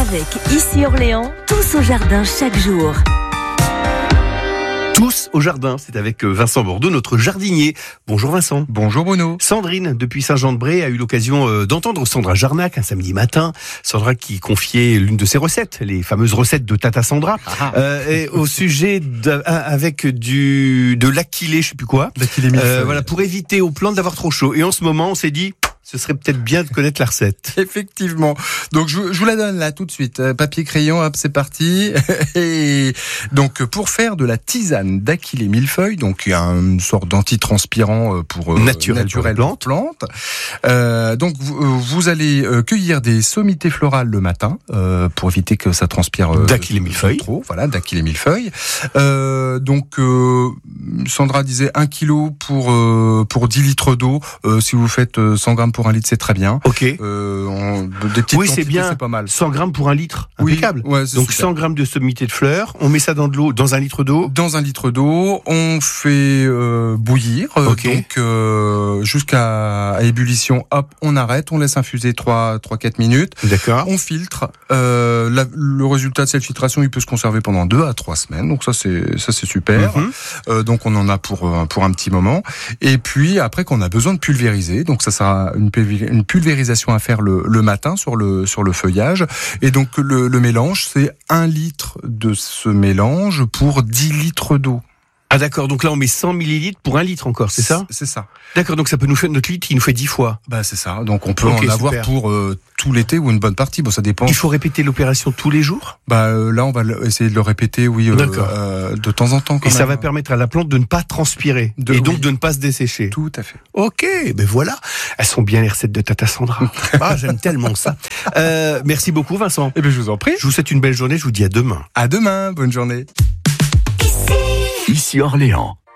Avec Ici Orléans, tous au jardin chaque jour. Tous au jardin, c'est avec Vincent Bordeaux, notre jardinier. Bonjour Vincent. Bonjour Bruno. Sandrine, depuis Saint-Jean-de-Bray, a eu l'occasion d'entendre Sandra Jarnac un samedi matin. Sandra qui confiait l'une de ses recettes, les fameuses recettes de Tata Sandra, et au sujet avec de l'achillée, je sais plus quoi. L'achillée millefeuille. Voilà, pour éviter aux plantes d'avoir trop chaud. Et en ce moment, on s'est dit, ce serait peut-être bien de connaître la recette. Effectivement. Donc je vous la donne là tout de suite. Papier crayon, hop, c'est parti. Et donc pour faire de la tisane d'achillée millefeuille, donc il y a une sorte d'antitranspirant pour naturel pour plantes. Donc vous allez cueillir des sommités florales le matin pour éviter que ça transpire d'achillée millefeuille. Trop. Voilà, d'achillée millefeuille. Donc Sandra disait 1 kilo pour 10 litres d'eau. Si vous faites 100 grammes pour 1 litre, c'est très bien. Ok. Des petites oui, c'est bien. C'est pas mal. 100 grammes pour 1 litre, impeccable. Oui, ouais, donc super. 100 grammes de sommités de fleurs, on met ça dans de l'eau, dans 1 litre d'eau. Dans 1 litre d'eau, on fait bouillir, donc jusqu'à ébullition. Hop, on arrête, on laisse infuser 3-4 minutes. D'accord. On filtre. Le résultat de cette filtration, il peut se conserver pendant 2 à 3 semaines. Donc ça c'est super. Donc on en a pour un petit moment. Et puis après qu'on a besoin de pulvériser, donc ça sera une pulvérisation à faire le matin sur le feuillage. Et donc le mélange, c'est 1 litre de ce mélange pour 10 litres d'eau. Ah d'accord, donc là on met 100 millilitres pour 1 litre encore, c'est ça ? C'est ça. D'accord, donc ça peut nous faire notre litre, il nous fait 10 fois. Bah c'est ça, donc on peut en avoir super. Pour tout l'été ou une bonne partie, bon ça dépend. Il faut répéter l'opération tous les jours ? Bah là on va essayer de le répéter, oui, de temps en temps quand même. Et ça va permettre à la plante de ne pas transpirer, et donc de ne pas se dessécher. Tout à fait. Ok, ben voilà, elles sont bien les recettes de Tata Sandra. Ah, j'aime tellement ça. Merci beaucoup Vincent. Eh bien je vous en prie. Je vous souhaite une belle journée, je vous dis à demain. À demain, bonne journée. Ici Orléans.